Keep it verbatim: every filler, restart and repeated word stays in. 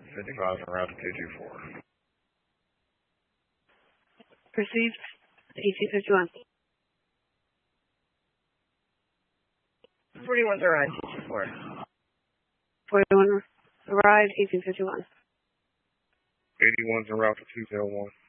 fifty-five en route to two two four. Received. eighteen fifty-one. forty-one's arrived, two two four. forty-one arrived, eighteen fifty-one. eighty-one's en route to two zero one.